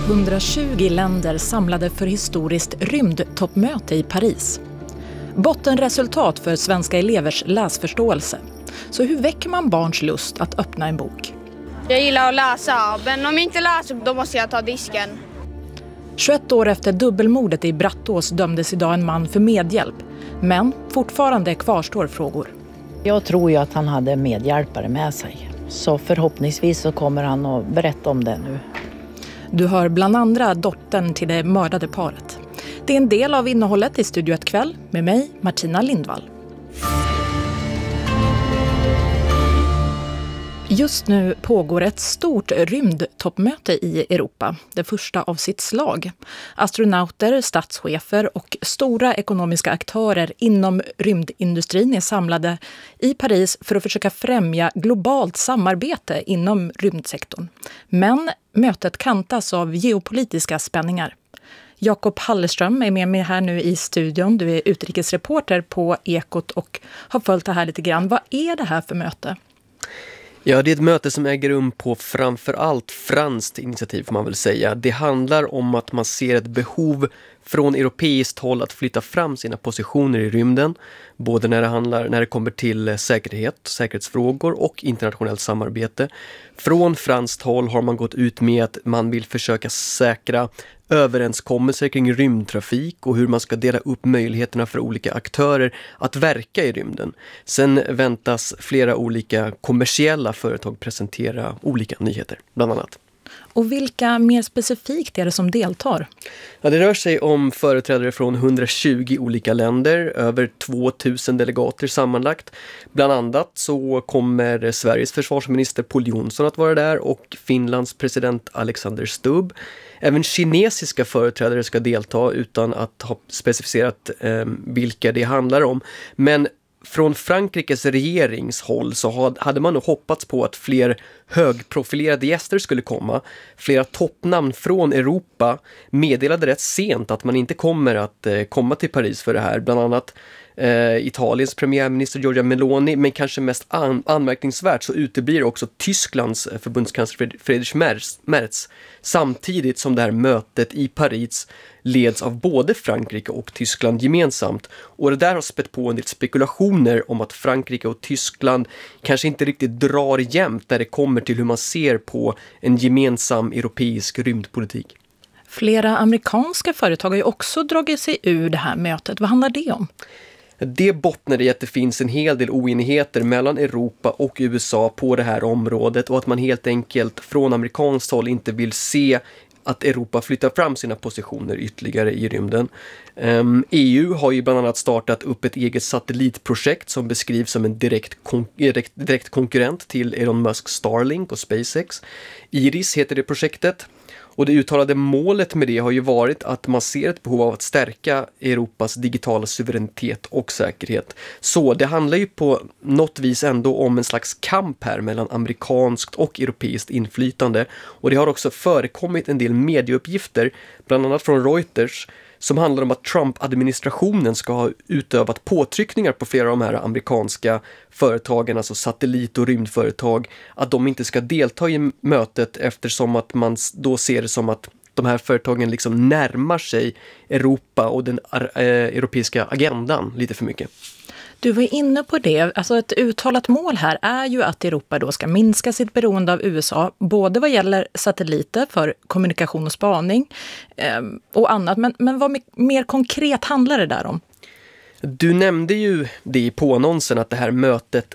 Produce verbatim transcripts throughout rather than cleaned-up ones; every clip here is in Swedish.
hundratjugo länder samlade för historiskt rymdtoppmöte i Paris. Bottenresultat för svenska elevers läsförståelse. Så hur väcker man barns lust att öppna en bok? Jag gillar att läsa, men om jag inte läser då måste jag ta disken. tjugoett år efter dubbelmordet i Brattås dömdes idag en man för medhjälp. Men fortfarande kvarstår frågor. Jag tror ju att han hade medhjälpare med sig. Så förhoppningsvis så kommer han att berätta om det nu. Du hör bland andra dottern till det mördade paret. Det är en del av innehållet i Studio ett kväll med mig, Martina Lindvall. Just nu pågår ett stort rymdtoppmöte i Europa, det första av sitt slag. Astronauter, statschefer och stora ekonomiska aktörer inom rymdindustrin är samlade i Paris för att försöka främja globalt samarbete inom rymdsektorn. Men mötet kantas av geopolitiska spänningar. Jakob Hallerström är med mig här nu i studion. Du är utrikesreporter på Ekot och har följt det här lite grann. Vad är det här för möte? Ja, det är ett möte som äger rum på framförallt franskt initiativ får man väl säga. Det handlar om att man ser ett behov från europeiskt håll att flytta fram sina positioner i rymden. Både när det, handlar, när det kommer till säkerhet, säkerhetsfrågor och internationellt samarbete. Från franskt håll har man gått ut med att man vill försöka säkra överenskommelser kring rymdtrafik och hur man ska dela upp möjligheterna för olika aktörer att verka i rymden. Sen väntas flera olika kommersiella företag presentera olika nyheter, bland annat. Och vilka mer specifikt är det som deltar? Ja, det rör sig om företrädare från hundratjugo olika länder, över tvåtusen delegater sammanlagt. Bland annat så kommer Sveriges försvarsminister Pål Jonsson att vara där och Finlands president Alexander Stubb. Även kinesiska företrädare ska delta utan att ha specificerat eh, vilka det handlar om. Men från Frankrikes regeringshåll så hade man nog hoppats på att fler högprofilerade gäster skulle komma. Flera toppnamn från Europa meddelade rätt sent att man inte kommer att eh, komma till Paris för det här. Bland annat eh, Italiens premiärminister Giorgia Meloni, men kanske mest an- anmärkningsvärt så uteblir också Tysklands förbundskansler Friedrich Merz, Merz samtidigt som det här mötet i Paris leds av både Frankrike och Tyskland gemensamt. Och det där har spett på en del spekulationer om att Frankrike och Tyskland kanske inte riktigt drar jämnt när det kommer till hur man ser på en gemensam europeisk rymdpolitik. Flera amerikanska företag har ju också dragit sig ur det här mötet. Vad handlar det om? Det bottnar i att det finns en hel del oenigheter mellan Europa och U S A på det här området och att man helt enkelt från amerikanskt håll inte vill se att Europa flyttar fram sina positioner ytterligare i rymden. Um, E U har ju bland annat startat upp ett eget satellitprojekt som beskrivs som en direkt, kon- direkt, direkt konkurrent till Elon Musk Starlink och SpaceX. Iris heter det projektet. Och det uttalade målet med det har ju varit att man ser ett behov av att stärka Europas digitala suveränitet och säkerhet. Så det handlar ju på något vis ändå om en slags kamp här mellan amerikanskt och europeiskt inflytande. Och det har också förekommit en del medieuppgifter, bland annat från Reuters, som handlar om att Trump-administrationen ska ha utövat påtryckningar på flera av de här amerikanska företagen, alltså satellit- och rymdföretag, att de inte ska delta i mötet eftersom att man då ser det som att de här företagen liksom närmar sig Europa och den eh, europeiska agendan lite för mycket. Du var inne på det. Alltså ett uttalat mål här är ju att Europa då ska minska sitt beroende av U S A, både vad gäller satelliter för kommunikation och spaning eh, och annat. Men, men vad mer konkret handlar det där om? Du nämnde ju det i påannonsen att det här mötet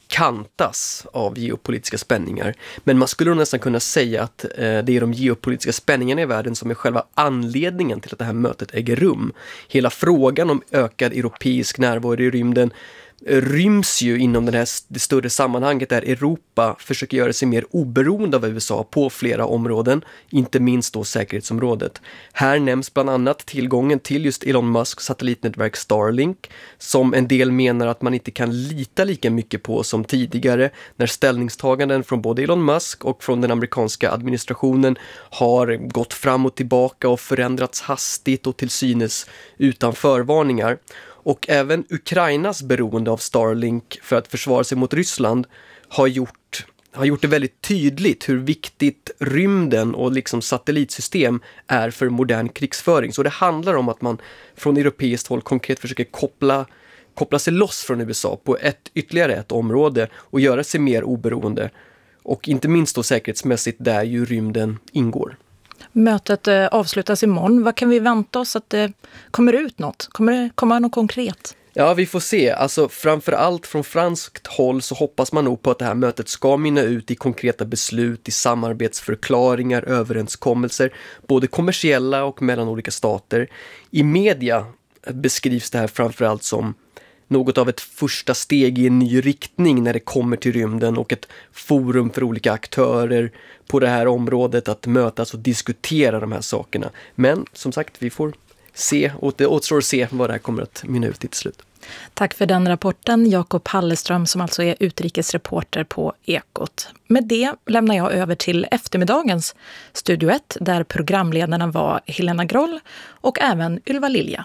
kantas av geopolitiska spänningar. Men man skulle nog nästan kunna säga att eh, det är de geopolitiska spänningarna i världen som är själva anledningen till att det här mötet äger rum. Hela frågan om ökad europeisk närvaro i rymden ryms ju inom den här, det större sammanhanget där Europa försöker göra sig mer oberoende av U S A på flera områden, inte minst då säkerhetsområdet. Här nämns bland annat tillgången till just Elon Musks satellitnätverk Starlink, som en del menar att man inte kan lita lika mycket på som tidigare, när ställningstaganden från både Elon Musk och från den amerikanska administrationen har gått fram och tillbaka och förändrats hastigt och till synes utan förvarningar. Och även Ukrainas beroende av Starlink för att försvara sig mot Ryssland har gjort har gjort det väldigt tydligt hur viktigt rymden och liksom satellitsystem är för modern krigsföring. Så det handlar om att man från europeiskt håll konkret försöker koppla, koppla sig loss från U S A på ett, ytterligare ett område och göra sig mer oberoende. Och inte minst då säkerhetsmässigt där ju rymden ingår. Mötet eh, avslutas imorgon. Vad kan vi vänta oss att det kommer ut något? Kommer det komma något konkret? Ja, vi får se. Alltså framförallt från franskt håll så hoppas man nog på att det här mötet ska mynna ut i konkreta beslut, i samarbetsförklaringar, överenskommelser, både kommersiella och mellan olika stater. I media beskrivs det här framförallt som något av ett första steg i en ny riktning när det kommer till rymden och ett forum för olika aktörer på det här området att mötas och diskutera de här sakerna. Men som sagt, vi får se och det återstår att se vad det här kommer att mynna ut i till slut. Tack för den rapporten, Jakob Halleström som alltså är utrikesreporter på Ekot. Med det lämnar jag över till eftermiddagens Studio ett där programledarna var Helena Groll och även Ylva Lilja.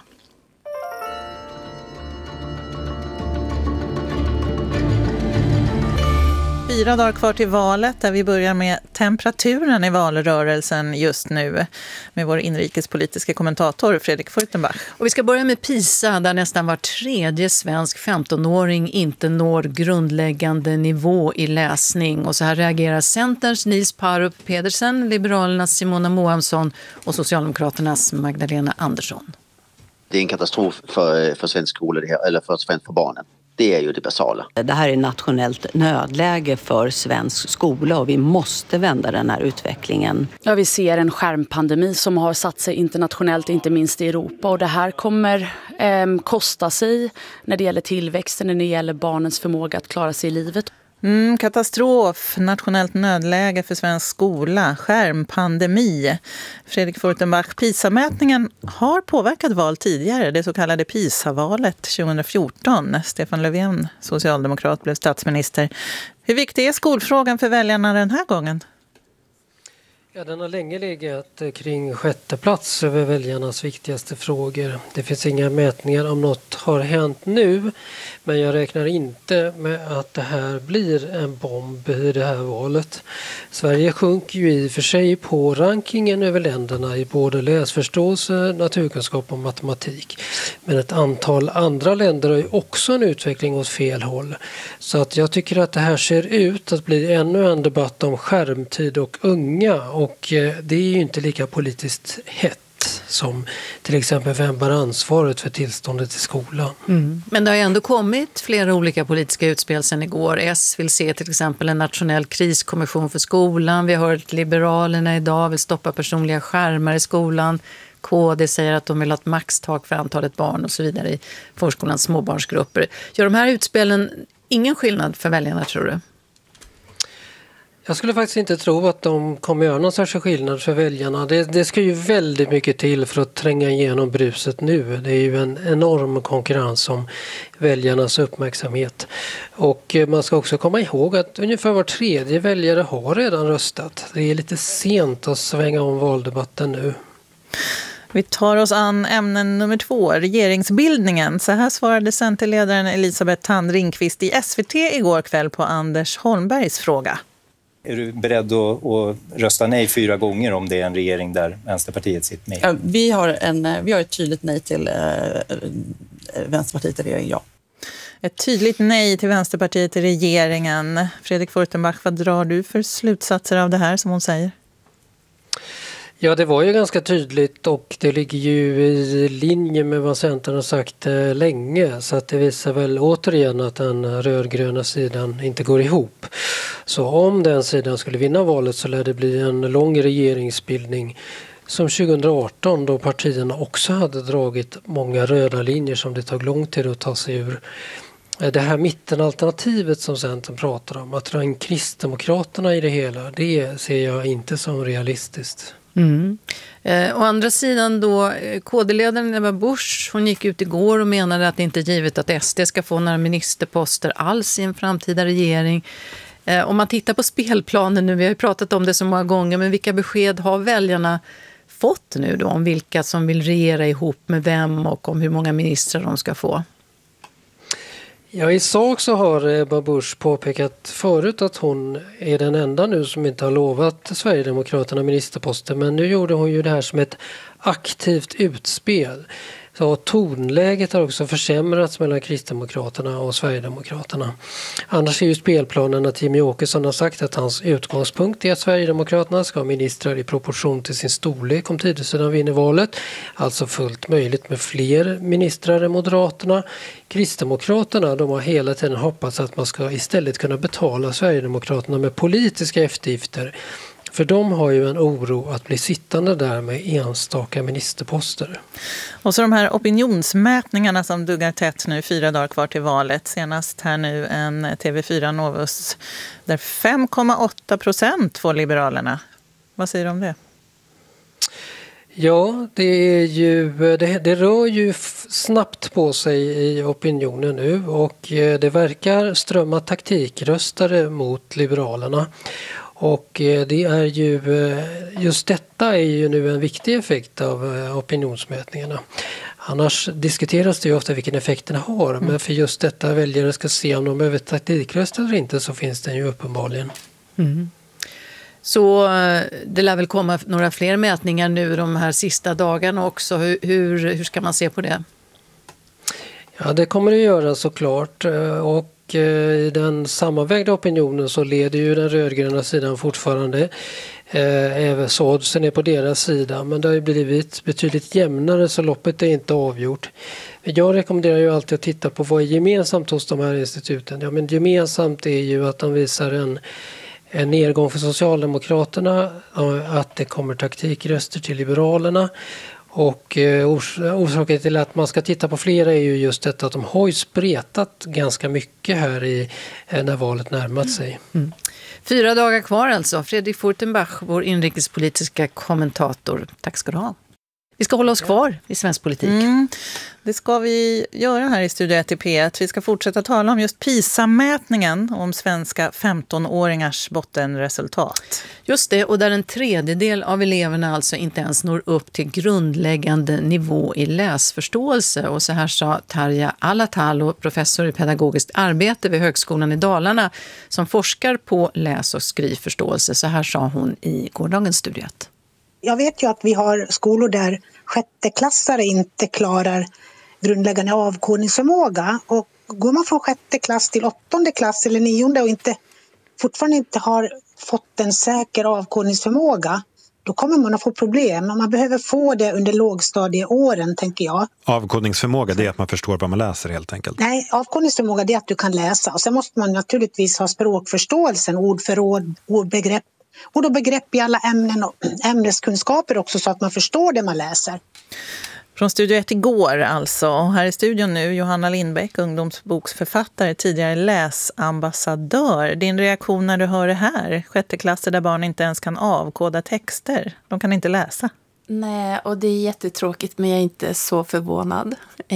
Fyra dagar kvar till valet där vi börjar med temperaturen i valrörelsen just nu med vår inrikespolitiska kommentator Fredrik Furtenbach. Och vi ska börja med PISA där nästan var tredje svensk femtonåring inte når grundläggande nivå i läsning. Och så här reagerar Centerns Nils Parup Pedersen, Liberalernas Simona Moamsson och Socialdemokraternas Magdalena Andersson. Det är en katastrof för, för svensk skola, eller för, för barnen. Det är ju det basala. Det här är nationellt nödläge för svensk skola och vi måste vända den här utvecklingen. Ja, vi ser en skärmpandemi som har satt sig internationellt, inte minst i Europa. Och det här kommer eh, kosta sig när det gäller tillväxten, när det gäller barnens förmåga att klara sig i livet. Mm, katastrof, nationellt nödläge för svensk skola, skärmpandemi. Fredrik Furtenbach, PISA-mätningen har påverkat val tidigare, det så kallade PISA-valet tjugohundrafjorton. Stefan Löfven, socialdemokrat, blev statsminister. Hur viktig är skolfrågan för väljarna den här gången? Ja, den har länge legat kring sjätte plats över väljarnas viktigaste frågor. Det finns inga mätningar om något har hänt nu, men jag räknar inte med att det här blir en bomb i det här valet. Sverige sjunker ju i och för sig på rankingen över länderna i både läsförståelse, naturkunskap och matematik. Men ett antal andra länder har ju också en utveckling åt fel håll. Så att jag tycker att det här ser ut att bli ännu en debatt om skärmtid och unga. Och det är ju inte lika politiskt hett som till exempel vem bär ansvaret för tillståndet i skolan. Mm. Men det har ju ändå kommit flera olika politiska utspel sedan igår. S vill se till exempel en nationell kriskommission för skolan. Vi har hört Liberalerna idag vill stoppa personliga skärmar i skolan. K D säger att de vill ha ett maxtak för antalet barn och så vidare i förskolans småbarnsgrupper. Gör de här utspelen ingen skillnad för väljarna, tror du? Jag skulle faktiskt inte tro att de kommer göra någon särskild skillnad för väljarna. Det, det ska ju väldigt mycket till för att tränga igenom bruset nu. Det är ju en enorm konkurrens om väljarnas uppmärksamhet. Och man ska också komma ihåg att ungefär var tredje väljare har redan röstat. Det är lite sent att svänga om valdebatten nu. Vi tar oss an ämnen nummer två, regeringsbildningen. Så här svarade Centerledaren Elisabeth Thand Ringqvist i S V T igår kväll på Anders Holmbergs fråga. Är du beredd att, att rösta nej fyra gånger om det är en regering där Vänsterpartiet sitter med? Ja, vi, har en, vi har ett tydligt nej till eh, Vänsterpartiet i regeringen, ja. Ett tydligt nej till Vänsterpartiet i regeringen. Fredrik Furtenbach, vad drar du för slutsatser av det här som hon säger? Ja, det var ju ganska tydligt och det ligger ju i linje med vad Centern har sagt eh, länge. Så att det visar väl återigen att den rödgröna sidan inte går ihop. Så om den sidan skulle vinna valet så lär det bli en lång regeringsbildning som tjugohundraarton då partierna också hade dragit många röda linjer som det tog lång tid att ta sig ur. Det här mittenalternativet som Centern pratar om, att dra in Kristdemokraterna i det hela, det ser jag inte som realistiskt. Mm. Eh, å andra sidan då, K D-ledaren Ebba Busch, hon gick ut igår och menade att det inte är givet att S D ska få några ministerposter alls i en framtida regering. Eh, om man tittar på spelplanen nu, vi har ju pratat om det så många gånger, men vilka besked har väljarna fått nu då om vilka som vill regera ihop med vem och om hur många ministrar de ska få? Ja, i sak så har Ebba Busch påpekat förut att hon är den enda nu som inte har lovat Sverigedemokraterna ministerposter. Men nu gjorde hon ju det här som ett aktivt utspel. Så tonläget har också försämrats mellan Kristdemokraterna och Sverigedemokraterna. Annars är ju spelplanen att Jimmie Åkesson har sagt att hans utgångspunkt är att Sverigedemokraterna ska ha ministrar i proportion till sin storlek om tidsidan vinner valet. Alltså fullt möjligt med fler ministrar än Moderaterna. Kristdemokraterna, de har hela tiden hoppats att man ska istället kunna betala Sverigedemokraterna med politiska eftergifter. För de har ju en oro att bli sittande där med enstaka ministerposter. Och så de här opinionsmätningarna som duggar tätt nu fyra dagar kvar till valet. Senast här nu en T V fyra Novus där fem komma åtta procent får Liberalerna. Vad säger du om det? Ja, det, är ju, det, det rör ju snabbt på sig i opinionen nu och det verkar strömma taktikröstare mot Liberalerna. Och det är ju, just detta är ju nu en viktig effekt av opinionsmätningarna. Annars diskuteras det ju ofta vilken effekt den har, mm. men för just detta väljare ska se om de behöver taktikrösta eller inte, så finns den ju uppenbarligen. Mm. Så det lär väl komma några fler mätningar nu de här sista dagarna också. Hur, hur, hur ska man se på det? Ja, det kommer det göra såklart, och i den sammanvägda opinionen så leder ju den rödgröna sidan fortfarande. Även så oddsen är på deras sida, men det har ju blivit betydligt jämnare så loppet är inte avgjort. Jag rekommenderar ju alltid att titta på vad är gemensamt hos de här instituten. Ja, men gemensamt är ju att de visar en, en nedgång för Socialdemokraterna, att det kommer taktikröster till Liberalerna. Och eh, orsaken till att man ska titta på flera är ju just detta att de har ju spretat ganska mycket här i, eh, när valet närmat sig. Mm. Fyra dagar kvar alltså. Fredrik Furtenbach, vår inrikespolitiska kommentator. Tack ska du ha. Vi ska hålla oss kvar i svensk politik. Mm, det ska vi göra här i Studio ett i P ett. Vi ska fortsätta tala om just PISA-mätningen, om svenska femtonåringars bottenresultat. Just det, och där en tredjedel av eleverna alltså inte ens når upp till grundläggande nivå i läsförståelse. Och så här sa Tarja Alatalo, professor i pedagogiskt arbete vid Högskolan i Dalarna, som forskar på läs- och skrivförståelse. Så här sa hon i gårdagens Studio ett. Jag vet ju att vi har skolor där sjätteklassare inte klarar grundläggande avkodningsförmåga. Och går man från sjätte klass till åttonde klass eller nionde och inte, fortfarande inte har fått en säker avkodningsförmåga, då kommer man att få problem. Man behöver få det under lågstadieåren, tänker jag. Avkodningsförmåga, det är att man förstår vad man läser helt enkelt? Nej, avkodningsförmåga det är att du kan läsa. Och sen måste man naturligtvis ha språkförståelsen, ordförråd, ordbegrepp. Och då begrepp i alla ämnen och ämneskunskaper också, så att man förstår det man läser. Från Studio ett igår alltså. Och här i studion nu Johanna Lindbäck, ungdomsboksförfattare, tidigare läsambassadör. Din reaktion när du hör det här? Sjätteklasser där barn inte ens kan avkoda texter. De kan inte läsa. Nej, och det är jättetråkigt, men jag är inte så förvånad.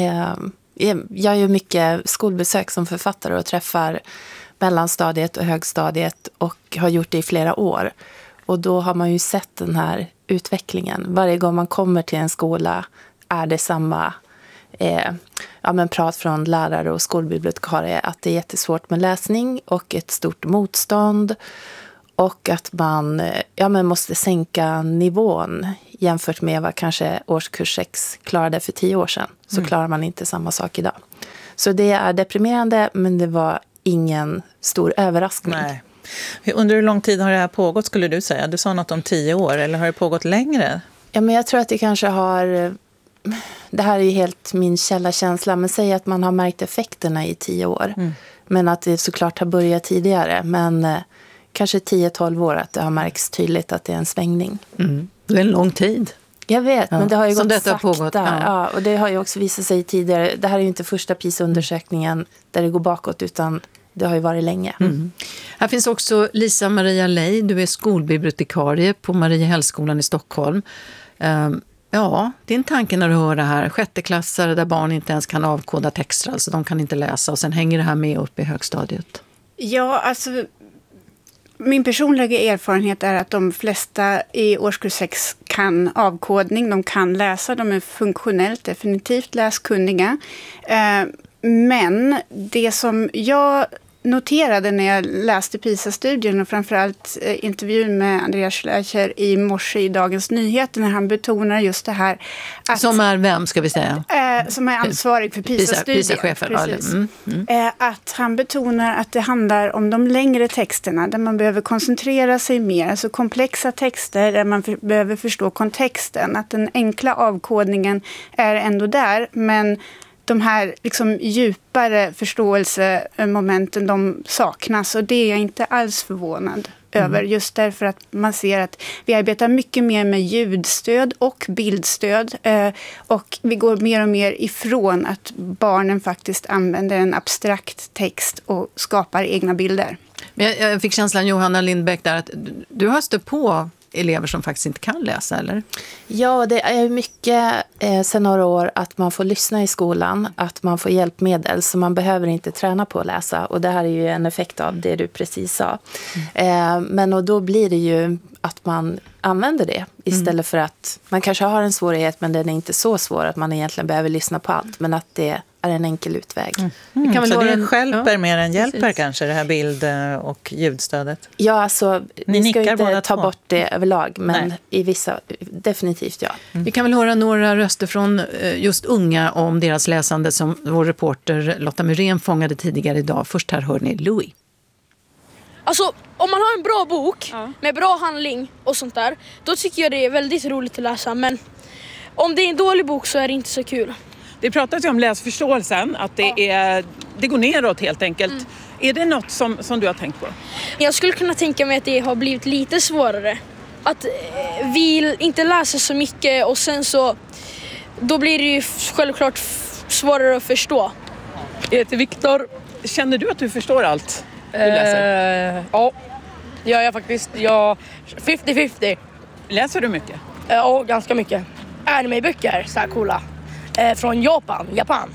Jag gör mycket skolbesök som författare och träffar mellanstadiet och högstadiet och har gjort det i flera år. Och då har man ju sett den här utvecklingen. Varje gång man kommer till en skola är det samma eh, ja, men prat från lärare och skolbibliotekarie att det är jättesvårt med läsning och ett stort motstånd. Och att man ja, men måste sänka nivån jämfört med vad kanske årskurs sex klarade för tio år sedan. Så mm. klarar man inte samma sak idag. Så det är deprimerande, men det var ingen stor överraskning. Nej. Under hur lång tid har det här pågått, skulle du säga? Du sa något om tio år, eller har det pågått längre? Ja, men jag tror att det kanske har... Det här är ju helt min källarkänsla, men säg att man har märkt effekterna i tio år. Mm. Men att det såklart har börjat tidigare. Men eh, kanske tio tolv år att det har märkts tydligt att det är en svängning. Mm. Det är en lång tid. Jag vet, ja. Men det har ju Som gått sakta. Pågått, ja. Ja, och det har ju också visat sig tidigare. Det här är ju inte första PISA-undersökningen där det går bakåt, utan det har ju varit länge. Mm. Här finns också Lisa Maria Lej. Du är skolbibliotekarie på Mariehällskolan i Stockholm. Um, ja, din tanke när du hör det här. Sjätteklassare där barn inte ens kan avkoda texter. Alltså de kan inte läsa, och sen hänger det här med upp i högstadiet. Ja, alltså... Min personliga erfarenhet är att de flesta i årskurs sex kan avkodning, de kan läsa, de är funktionellt definitivt läskunniga. Men det som jag noterade när jag läste PISA-studien och framförallt eh, intervjun med Andreas Schleicher i morse i Dagens Nyheter när han betonar just det här. Att, som är vem ska vi säga? Eh, som är ansvarig för PISA-studien. PISA-chefen. Precis. Mm, mm. Eh, att han betonar att det handlar om de längre texterna där man behöver koncentrera sig mer. Alltså komplexa texter där man för, behöver förstå kontexten. Att den enkla avkodningen är ändå där, men de här liksom djupare förståelsemomenten, de saknas, och det är jag inte alls förvånad mm. över. Just därför att man ser att vi arbetar mycket mer med ljudstöd och bildstöd eh, och vi går mer och mer ifrån att barnen faktiskt använder en abstrakt text och skapar egna bilder. Men jag, jag fick känslan, Johanna Lindbäck, där att du har stött på elever som faktiskt inte kan läsa, eller? Ja, det är mycket eh, sedan några år att man får lyssna i skolan, att man får hjälpmedel, så man behöver inte träna på att läsa. Och det här är ju en effekt av det du precis sa. Mm. Eh, men och då blir det ju att man använder det istället mm. för att man kanske har en svårighet, men den är inte så svår att man egentligen behöver lyssna på allt, men att det är en enkel utväg. Mm. Mm. Det kan väl så det en... hjälper ja, mer än hjälper precis. Kanske, det här bild- och ljudstödet? Ja, alltså Ni vi ska inte ta två. bort det överlag, men Nej. i vissa, definitivt ja. Mm. Vi kan väl höra några röster från just unga om deras läsande som vår reporter Lotta Myrén fångade tidigare idag. Först här hör ni Louis. Alltså, om man har en bra bok ja. med bra handling och sånt där, då tycker jag det är väldigt roligt att läsa. Men om det är en dålig bok så är det inte så kul. Det pratas ju om läsförståelsen, att det, ja. är, det går neråt helt enkelt. Mm. Är det något som, som du har tänkt på? Jag skulle kunna tänka mig att det har blivit lite svårare. Att eh, vi inte läser så mycket och sen så då blir det ju självklart f- svårare att förstå. Jag heter Viktor. Känner du att du förstår allt du läser? Uh, ja, det gör jag faktiskt. Jag femtio femtio. Läser du mycket? Ja, uh, ganska mycket. Anime-böcker, så här coola. Uh, från Japan, Japan.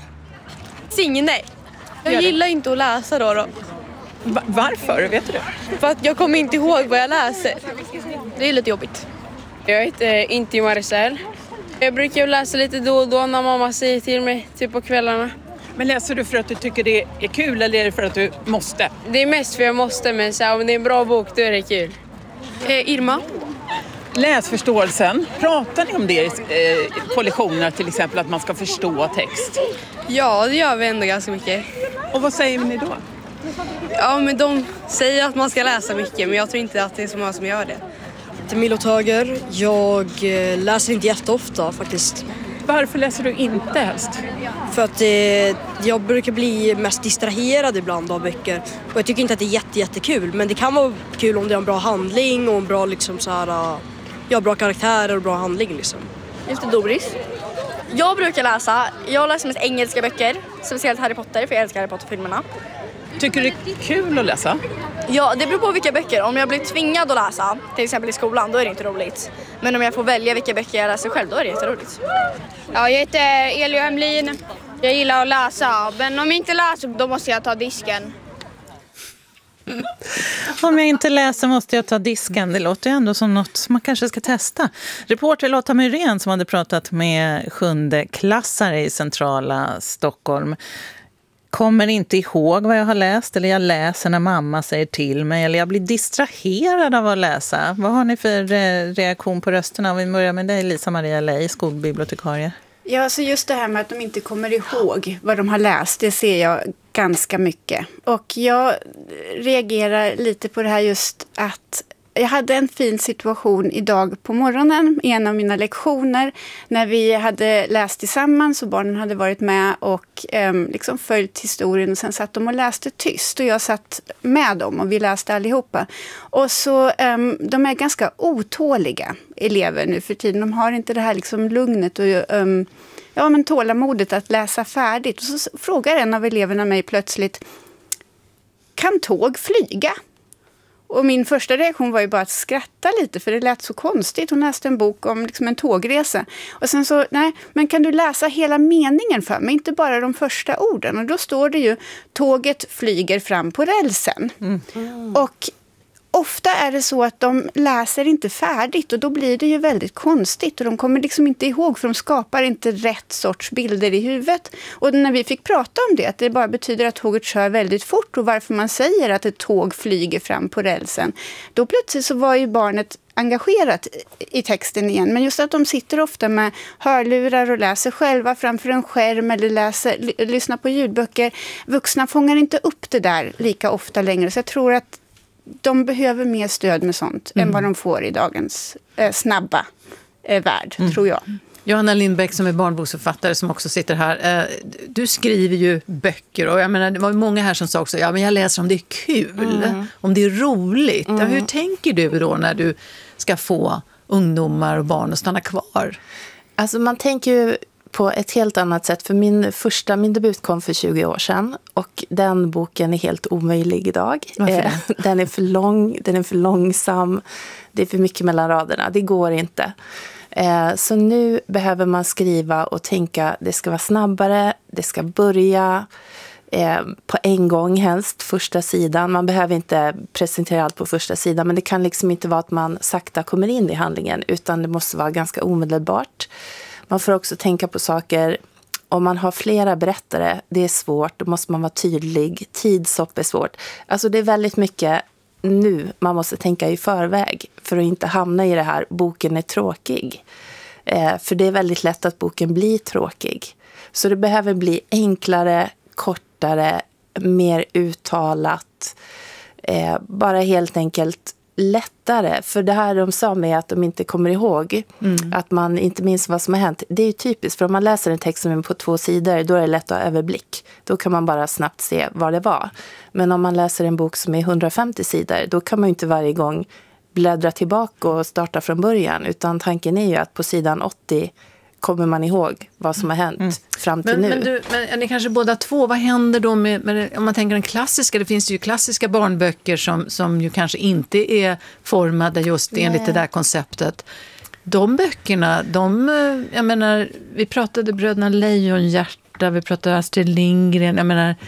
Signe. Jag gillar inte att läsa då. då. Va- varför? Vet du det? För att jag kommer inte ihåg vad jag läser. Det är lite jobbigt. Jag heter Inti Marcel. Jag brukar läsa lite då och då när mamma säger till mig, typ på kvällarna. Men läser du för att du tycker det är kul eller är det för att du måste? Det är mest för jag måste, men så här, om det är en bra bok då är det kul. Eh, Irma? Läsförståelsen, pratar ni om det eh, på lektioner till exempel, att man ska förstå text? Ja, det gör vi ändå ganska mycket. Och vad säger ni då? Ja, men de säger att man ska läsa mycket, men jag tror inte att det är så många som gör det. Till Milo Tager, jag läser inte jätteofta faktiskt. Varför läser du inte helst? För att eh, jag brukar bli mest distraherad ibland av böcker. Och jag tycker inte att det är jätte, jättekul. Men det kan vara kul om det är en bra handling och en bra, liksom, så här, ja, bra karaktärer och bra handling. Liksom. Just det, Doris. Jag brukar läsa. Jag läser mest engelska böcker. Speciellt Harry Potter, för jag älskar Harry Potter-filmerna. Tycker du det är kul att läsa? Ja, det beror på vilka böcker. Om jag blir tvingad att läsa, till exempel i skolan, då är det inte roligt. Men om jag får välja vilka böcker jag läser själv, då är det jätteroligt. Ja, jag heter Elio Hemlin. Jag gillar att läsa, men om jag inte läser, då måste jag ta disken. Om jag inte läser måste jag ta disken. Det låter ju ändå som något som man kanske ska testa. Reporter Lotta Myrén som hade pratat med sjunde klassare i centrala Stockholm. Kommer inte ihåg vad jag har läst, eller jag läser när mamma säger till mig, eller jag blir distraherad av att läsa. Vad har ni för reaktion på rösterna? Om vi börjar med dig, Lisa Maria Lej, skolbibliotekarie. Ja, så alltså just det här med att de inte kommer ihåg vad de har läst, det ser jag ganska mycket. Och jag reagerar lite på det här just att jag hade en fin situation idag på morgonen i en av mina lektioner när vi hade läst tillsammans och barnen hade varit med och eh, liksom följt historien och sen satt de och läste tyst och jag satt med dem och vi läste allihopa. Och så eh, de är ganska otåliga elever nu för tiden. De har inte det här liksom lugnet och eh, ja, men tålamodet att läsa färdigt. Och så frågar en av eleverna mig plötsligt: kan tåg flyga? Och min första reaktion var ju bara att skratta lite för det lät så konstigt. Hon läste en bok om liksom en tågresa. Och sen så, nej, men kan du läsa hela meningen för mig? Inte bara de första orden. Och då står det ju: tåget flyger fram på rälsen. Mm. Mm. Och ofta är det så att de läser inte färdigt och då blir det ju väldigt konstigt och de kommer liksom inte ihåg för de skapar inte rätt sorts bilder i huvudet. Och när vi fick prata om det, att det bara betyder att tåget kör väldigt fort och varför man säger att ett tåg flyger fram på rälsen, då plötsligt så var ju barnet engagerat i texten igen. Men just att de sitter ofta med hörlurar och läser själva framför en skärm eller läser, l- lyssnar på ljudböcker. Vuxna fångar inte upp det där lika ofta längre. Så jag tror att de behöver mer stöd med sånt mm. än vad de får i dagens eh, snabba eh, värld, mm. tror jag. Johanna Lindbäck som är barnboksförfattare som också sitter här. Eh, du skriver ju böcker och jag menar, det var många här som sa också ja, men jag läser om det är kul, mm. om det är roligt. Mm. Ja, hur tänker du då när du ska få ungdomar och barn att stanna kvar? Alltså man tänker ju på ett helt annat sätt. För min första, min debut kom för tjugo år sedan och den boken är helt omöjlig idag. Varför? Den är för lång, den är för långsam, det är för mycket mellan raderna, det går inte. Så nu behöver man skriva och tänka, det ska vara snabbare, det ska börja på en gång helst, första sidan. Man behöver inte presentera allt på första sidan, men det kan liksom inte vara att man sakta kommer in i handlingen, utan det måste vara ganska omedelbart. Man får också tänka på saker, om man har flera berättare, det är svårt, då måste man vara tydlig, tidshopp är svårt. Alltså det är väldigt mycket nu man måste tänka i förväg för att inte hamna i det här, boken är tråkig. Eh, för det är väldigt lätt att boken blir tråkig. Så det behöver bli enklare, kortare, mer uttalat, eh, bara helt enkelt lättare. För det här de sa med att de inte kommer ihåg, mm. att man inte minns vad som har hänt. Det är ju typiskt, för om man läser en text som är på två sidor, då är det lätt att ha överblick. Då kan man bara snabbt se vad det var. Men om man läser en bok som är hundrafemtio sidor, då kan man ju inte varje gång bläddra tillbaka och starta från början. Utan tanken är ju att på sidan åttio kommer man ihåg vad som har hänt mm. fram till men, nu. Men, du, men är ni kanske båda två, vad händer då med, med, om man tänker den klassiska, det finns ju klassiska barnböcker som, som ju kanske inte är formade just Nej. enligt det där konceptet. De böckerna, de, jag menar, vi pratade Bröderna Lejonhjärta, vi pratade Astrid Lindgren, jag menar,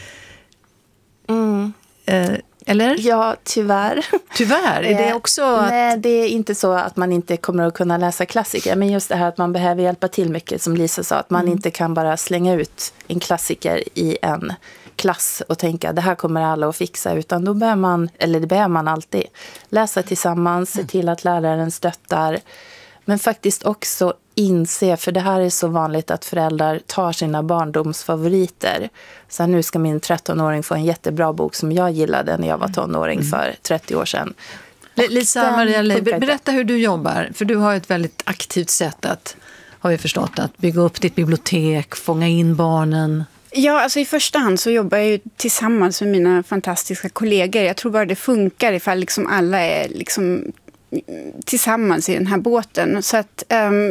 mm. eh, eller? Ja, tyvärr. Tyvärr? Är det också att... Nej, det är inte så att man inte kommer att kunna läsa klassiker. Men just det här att man behöver hjälpa till mycket, som Lisa sa. Att man mm. inte kan bara slänga ut en klassiker i en klass och tänka det här kommer alla att fixa. Utan då behöver man, eller det behöver man alltid, läsa tillsammans, se till att läraren stöttar. Men faktiskt också inse, för det här är så vanligt att föräldrar tar sina barndomsfavoriter. Så nu ska min trettonåring få en jättebra bok som jag gillade när jag var tonåring mm. för trettio år sedan. Och Lisa Maria Leij, berätta hur du jobbar. För du har ett väldigt aktivt sätt att, har vi förstått, att bygga upp ditt bibliotek, fånga in barnen. Ja, alltså i första hand så jobbar jag ju tillsammans med mina fantastiska kollegor. Jag tror bara det funkar ifall liksom alla är liksom tillsammans i den här båten. Så att um,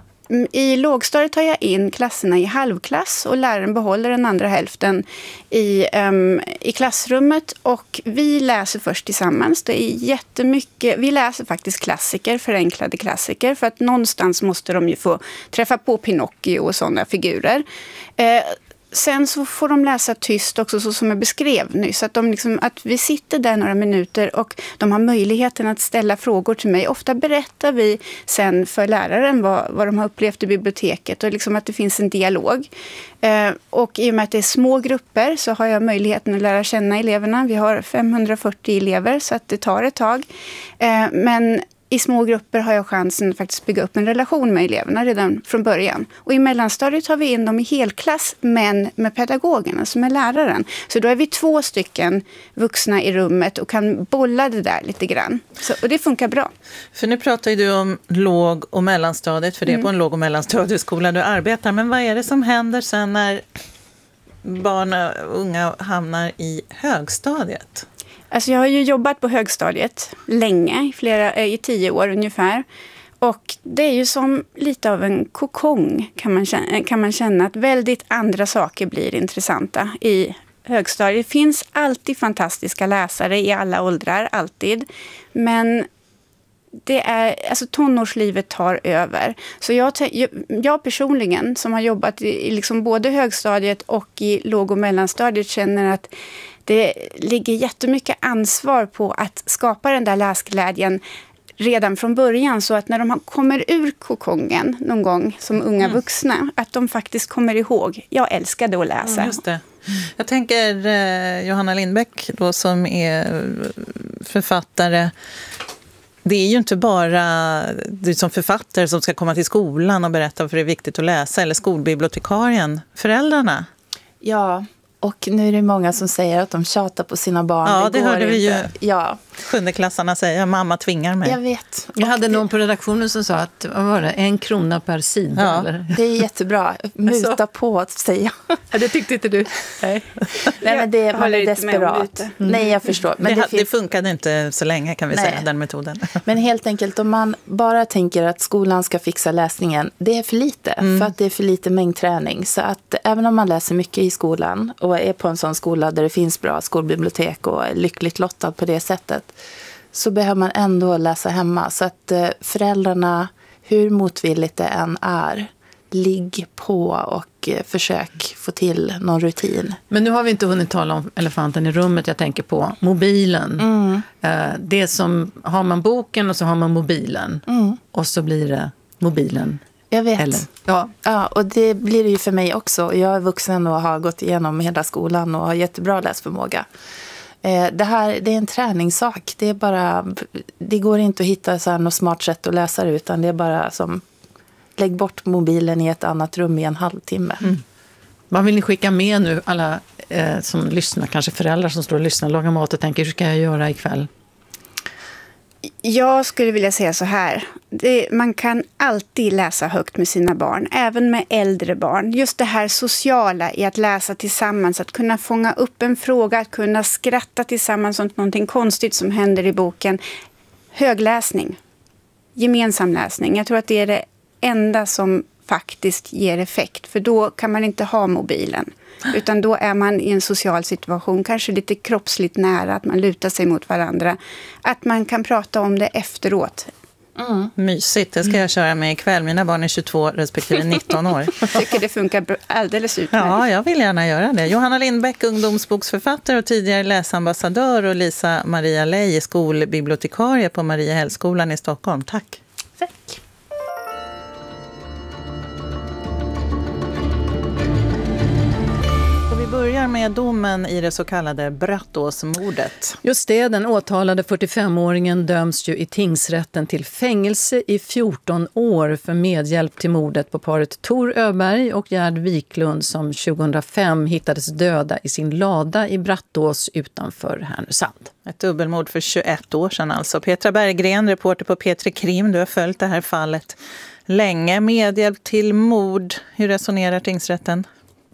i lågstadiet tar jag in klasserna i halvklass och läraren behåller den andra hälften i, um, i klassrummet och vi läser först tillsammans. Det är jättemycket, vi läser faktiskt klassiker, förenklade klassiker, för att någonstans måste de ju få träffa på Pinocchio och sådana figurer. Eh, Sen så får de läsa tyst också, så som jag beskrev nyss. Att, de liksom, att vi sitter där några minuter och de har möjligheten att ställa frågor till mig. Ofta berättar vi sen för läraren vad, vad de har upplevt i biblioteket och liksom att det finns en dialog. Eh, och i och med att det är små grupper så har jag möjligheten att lära känna eleverna. Vi har femhundrafyrtio elever så att det tar ett tag. Eh, men i små grupper har jag chansen att faktiskt bygga upp en relation med eleverna redan från början. Och i mellanstadiet har vi in dem i helklass, men med pedagogen, alltså med läraren. Så då är vi två stycken vuxna i rummet och kan bolla det där lite grann. Så, och det funkar bra. För nu pratar ju du om låg- och mellanstadiet, för det är mm. på en låg- och mellanstadieskola du arbetar. Men vad är det som händer sen när barn och unga hamnar i högstadiet? Alltså jag har ju jobbat på högstadiet länge, i, flera, i tio år ungefär. Och det är ju som lite av en kokong kan man känna, kan man känna att väldigt andra saker blir intressanta i högstadiet. Det finns alltid fantastiska läsare i alla åldrar, alltid. Men det är, alltså tonårslivet tar över. Så jag, jag personligen som har jobbat i liksom både högstadiet och i låg- och mellanstadiet känner att det ligger jättemycket ansvar på att skapa den där läsglädjen redan från början, så att när de kommer ur kokongen någon gång som unga mm. vuxna, att de faktiskt kommer ihåg, jag älskade att läsa. Mm, just det. Jag tänker eh, Johanna Lindbäck då, som är författare. Det är ju inte bara du som författare som ska komma till skolan och berätta varför det är viktigt att läsa, eller skolbibliotekarien, föräldrarna. Ja, och nu är det många som säger att de tjatar på sina barn. Ja, det, det hörde vi ju ja. sjundeklassarna säga, mamma tvingar mig. Jag vet. Jag hade någon på redaktionen som sa att, vad var det, en krona per sida? Ja, eller? Det är jättebra. Muta alltså. på att säga. Ja, det tyckte inte du. Nej, Nej men det, man är desperat. Mm. Nej, jag förstår. Men det, det, finns... det funkade inte så länge, kan vi Nej. säga, den metoden. Men helt enkelt, om man bara tänker att skolan ska fixa läsningen, det är för lite. Mm. För att det är för lite mängdträning. Så att även om man läser mycket i skolan och är på en sån skola där det finns bra skolbibliotek och är lyckligt lottad på det sättet, så behöver man ändå läsa hemma. Så att eh, föräldrarna, hur motvilligt det än är, ligg på och eh, försök få till någon rutin. Men nu har vi inte hunnit tala om elefanten i rummet. Jag tänker på mobilen. Mm. Eh, det som, har man boken och så har man mobilen. Mm. Och så blir det mobilen. Jag vet. Eller, ja. ja, och det blir det ju för mig också. Jag är vuxen och har gått igenom hela skolan och har jättebra läsförmåga. Det här, det är en träningssak. Det är bara, det går inte att hitta så här något smart sätt att läsa det, utan det är bara som, lägg bort mobilen i ett annat rum i en halvtimme. Mm. Vad vill ni skicka med nu, alla eh, som lyssnar, kanske föräldrar som står och lyssnar, lagar mat och tänker, hur ska jag göra ikväll? Jag skulle vilja säga så här. Det, man kan alltid läsa högt med sina barn, även med äldre barn. Just det här sociala i att läsa tillsammans, att kunna fånga upp en fråga, att kunna skratta tillsammans åt någonting konstigt som händer i boken. Högläsning, gemensam läsning. Jag tror att det är det enda som faktiskt ger effekt, för då kan man inte ha mobilen. Utan då är man i en social situation, kanske lite kroppsligt nära, att man lutar sig mot varandra. Att man kan prata om det efteråt. Mm. Mysigt, det ska jag köra med ikväll. Mina barn är tjugotvå respektive nitton år. Jag tycker det funkar alldeles utmärkt. Ja, jag vill gärna göra det. Johanna Lindbäck, ungdomsboksförfattare och tidigare läsambassadör, och Lisa Maria Lej, skolbibliotekarie på Mariahällskolan i Stockholm. Tack. Tack. Vi börjar med domen i det så kallade Brattåsmordet. Just det, den åtalade fyrtiofemåringen döms ju i tingsrätten till fängelse i fjorton år för medhjälp till mordet på paret Tor Öberg och Gerd Wiklund, som tjugohundrafem hittades döda i sin lada i Brattås utanför Härnösand. Ett dubbelmord för tjugoett år sedan alltså. Petra Berggren, reporter på P tre Krim, du har följt det här fallet länge. Medhjälp till mord, hur resonerar tingsrätten?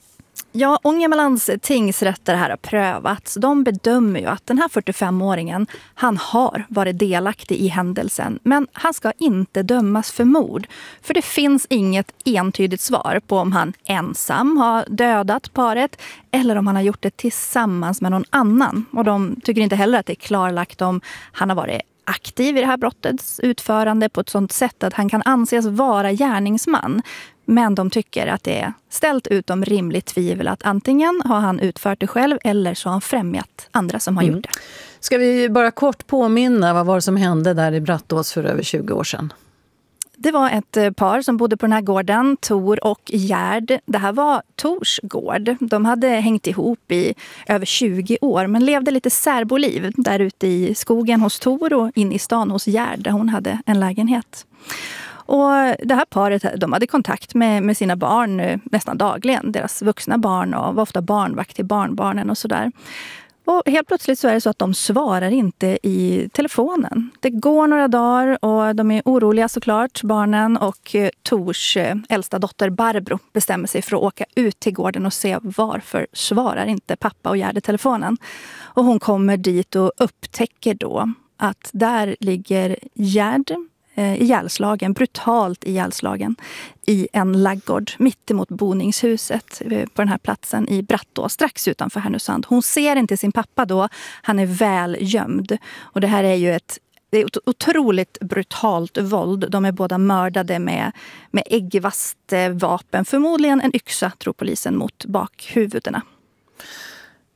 Ja, Ångermanlands tingsrätter här har prövats. De bedömer ju att den här fyrtiofemåringen, han har varit delaktig i händelsen. Men han ska inte dömas för mord. För det finns inget entydigt svar på om han ensam har dödat paret eller om han har gjort det tillsammans med någon annan. Och de tycker inte heller att det är klarlagt om han har varit aktiv i det här brottets utförande på ett sådant sätt att han kan anses vara gärningsman. Men de tycker att det är ställt utom rimligt tvivel att antingen har han utfört det själv eller så har han främjat andra som har mm. gjort det. Ska vi bara kort påminna vad var det som hände där i Brattås för över tjugo år sedan? Det var ett par som bodde på den här gården, Tor och Gerd. Det här var Tors gård. De hade hängt ihop i över tjugo år men levde lite särboliv där ute i skogen hos Tor och in i stan hos Gerd där hon hade en lägenhet. Och det här paret, de hade kontakt med, med sina barn nästan dagligen. Deras vuxna barn och var ofta barnvakt till barnbarnen och sådär. Och helt plötsligt så är det så att de svarar inte i telefonen. Det går några dagar och de är oroliga såklart, barnen. Och Tors äldsta dotter Barbro bestämmer sig för att åka ut till gården och se varför svarar inte pappa och Gerd i telefonen. Och hon kommer dit och upptäcker då att där ligger Gerd ihjälslagen, brutalt ihjälslagen i en laggård mitt emot boningshuset på den här platsen i Brattås, strax utanför Härnösand. Hon ser inte sin pappa då, han är väl gömd. Och det här är ju ett, det är ett otroligt brutalt våld. De är båda mördade med, med äggvast vapen, förmodligen en yxa tror polisen, mot bakhuvudena.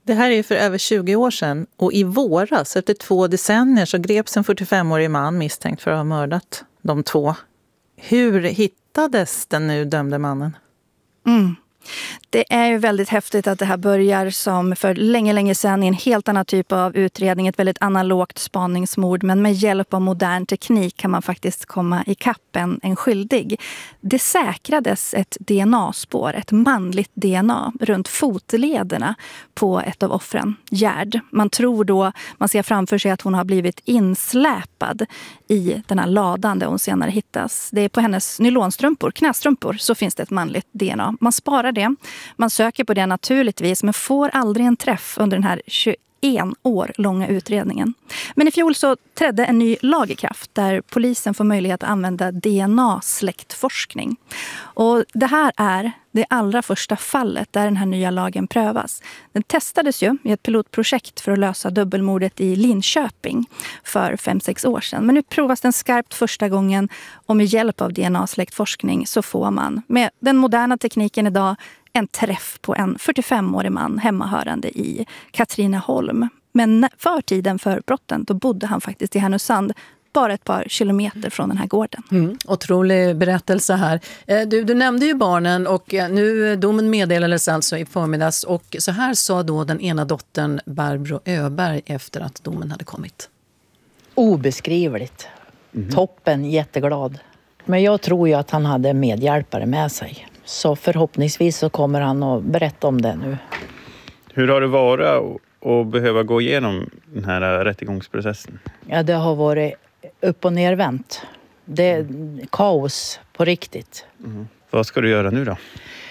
Det här är för över tjugo år sedan och i våras, efter två decennier, så greps en fyrtiofemårig man misstänkt för att ha mördat de två. Hur hittades den nu dömde mannen? Mm. Det är ju väldigt häftigt att det här börjar som för länge, länge sedan i en helt annan typ av utredning, ett väldigt analogt spaningsmord. Men med hjälp av modern teknik kan man faktiskt komma i kappen en skyldig. Det säkrades ett D N A-spår, ett manligt D N A, runt fotlederna på ett av offren, Gerd. Man tror då, man ser framför sig att hon har blivit insläpad i den här ladan där hon senare hittas. Det är på hennes nylonstrumpor, knästrumpor, så finns det ett manligt D N A. Man sparar det. Man söker på det naturligtvis, men får aldrig en träff under den här tjugoett år långa utredningen. Men i fjol så trädde en ny lag i kraft där polisen får möjlighet att använda D N A-släktforskning. Och det här är det allra första fallet där den här nya lagen prövas. Den testades ju i ett pilotprojekt för att lösa dubbelmordet i Linköping för fem sex år sedan. Men nu provas den skarpt första gången och med hjälp av D N A-släktforskning så får man med den moderna tekniken idag en träff på en fyrtiofemårig man hemmahörande i Katrineholm. Men för tiden för brotten då bodde han faktiskt i Härnösand, bara ett par kilometer från den här gården. Mm, otrolig berättelse här. Du, du nämnde ju barnen och nu domen meddelades alltså i förmiddags och så här sa då den ena dottern Barbro Öberg efter att domen hade kommit. Obeskrivligt. Mm. Toppen, jätteglad. Men jag tror ju att han hade medhjälpare med sig. Så förhoppningsvis så kommer han att berätta om det nu. Hur har det varit att behöva gå igenom den här rättegångsprocessen? Ja, det har varit upp- och nervänt. Det är kaos på riktigt. Mm. Vad ska du göra nu då?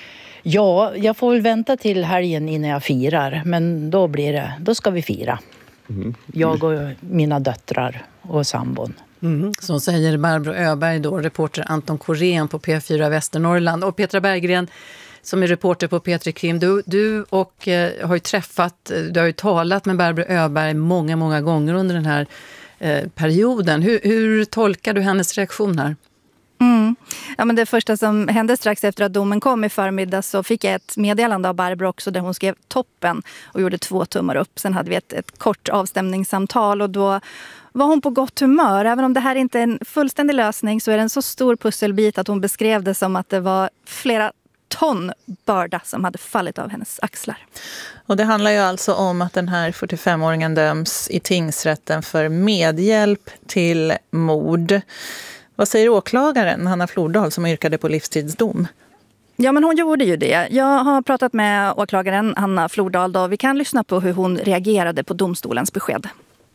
Ja, jag får väl vänta till helgen innan jag firar. Men då blir det, då ska vi fira. Mm. Jag och mina döttrar och sambon. Mm. Så säger Barbro Öberg då, reporter Anton Korén på P fyra Västernorrland. Och Petra Berggren som är reporter på P tre Krim. Du, du och, eh, har ju träffat, du har ju talat med Barbro Öberg många, många gånger under den här eh, perioden. Hur, hur tolkar du hennes reaktion här? Mm. Ja, men det första som hände strax efter att domen kom i förmiddag så fick jag ett meddelande av Barbro också där hon skrev toppen och gjorde två tummar upp. Sen hade vi ett, ett kort avstämningssamtal och då var hon på gott humör. Även om det här inte är en fullständig lösning så är det en så stor pusselbit att hon beskrev det som att det var flera ton börda som hade fallit av hennes axlar. Och det handlar ju alltså om att den här fyrtiofemåringen döms i tingsrätten för medhjälp till mord. Vad säger åklagaren Hanna Flordal som yrkade på livstidsdom? Ja, men hon gjorde ju det. Jag har pratat med åklagaren Hanna Flordal då. Vi kan lyssna på hur hon reagerade på domstolens besked.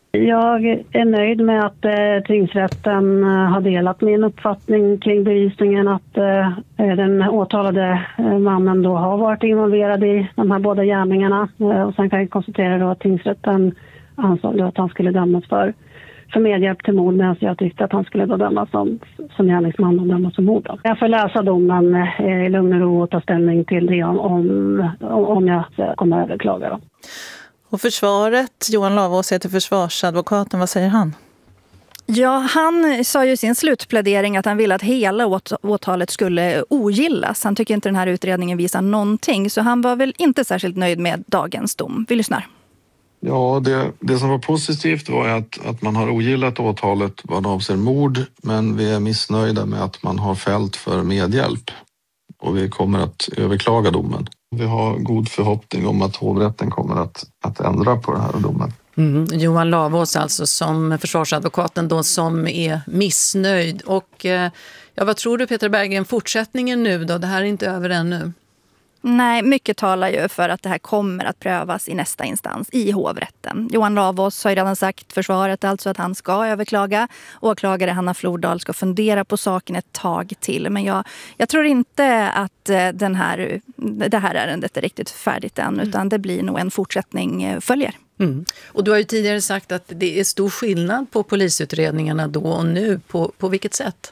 Jag är nöjd med att eh, tingsrätten eh, har delat min uppfattning kring bevisningen att eh, den åtalade eh, mannen då har varit involverad i de här båda gärningarna. Eh, och sen kan jag konstatera då att tingsrätten ansåg då att han skulle dömas för, för medhjälp till mord, medan jag tyckte att han skulle då dömas som, som gärningsman och dömas som mord. Då. Jag får läsa domen eh, i lugn och ro och ta ställning till det om, om, om jag kommer att överklaga då. Och försvaret, Johan Lavås heter försvarsadvokaten, vad säger han? Ja, han sa ju i sin slutplädering att han ville att hela åt- åtalet skulle ogillas. Han tycker inte den här utredningen visar någonting, så han var väl inte särskilt nöjd med dagens dom. Vi lyssnar. Ja, det, det som var positivt var att, att man har ogillat åtalet vad avser mord, men vi är missnöjda med att man har fällt för medhjälp. Och vi kommer att överklaga domen. Vi har god förhoppning om att hovrätten kommer att, att ändra på den här domen. Mm. Johan Lavås alltså som försvarsadvokaten då som är missnöjd. Och eh, ja, vad tror du Petra Berggren, fortsättningen nu då? Det här är inte över ännu. Nej, mycket talar ju för att det här kommer att prövas i nästa instans, i hovrätten. Johan Lavås har ju redan sagt försvaret alltså att han ska överklaga. Åklagare Hanna Flordal ska fundera på saken ett tag till. Men jag, jag tror inte att den här, det här ärendet är riktigt färdigt än, utan det blir nog en fortsättning följer. Mm. Och du har ju tidigare sagt att det är stor skillnad på polisutredningarna då och nu. På, på vilket sätt?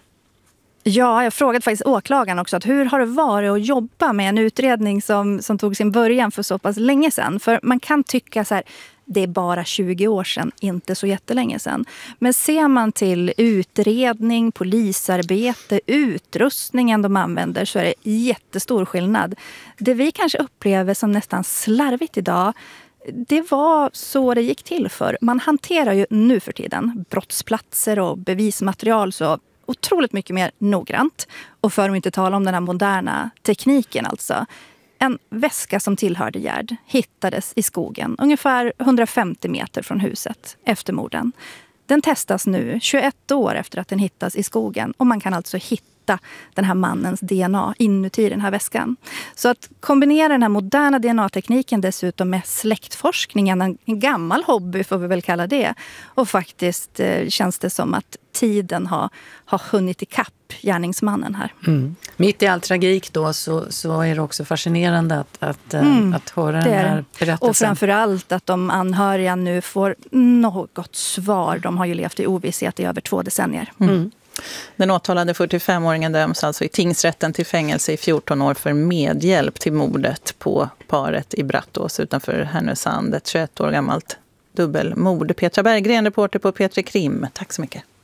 Ja, jag frågade faktiskt åklagaren också att hur har det varit att jobba med en utredning som, som tog sin början för så pass länge sedan. För man kan tycka så här, det är bara tjugo år sedan, inte så jättelänge sedan. Men ser man till utredning, polisarbete, utrustningen de använder så är det jättestor skillnad. Det vi kanske upplever som nästan slarvigt idag, det var så det gick till för. Man hanterar ju nu för tiden brottsplatser och bevismaterial så otroligt mycket mer noggrant. Och för att inte tala om den här moderna tekniken alltså. En väska som tillhörde Gerd hittades i skogen ungefär hundrafemtio meter från huset efter morden. Den testas nu tjugoett år efter att den hittas i skogen och man kan alltså hitta den här mannens D N A inuti den här väskan. Så att kombinera den här moderna D N A-tekniken dessutom med släktforskningen, en gammal hobby får vi väl kalla det. Och faktiskt eh, känns det som att tiden har, har hunnit ikapp gärningsmannen här. Mm. Mitt i all tragik då så, så är det också fascinerande att, att, mm. att höra den här berättelsen. Och framförallt att de anhöriga nu får något svar. De har ju levt i ovisshet i över två decennier. Mm. Mm. Den åtalade fyrtiofemåringen döms alltså i tingsrätten till fängelse i fjorton år för medhjälp till mordet på paret i Brattås utanför Härnösand. Ett tjugoett år gammalt dubbelmord. Petra Berggren, reporter på P tre Krim. Tack så mycket.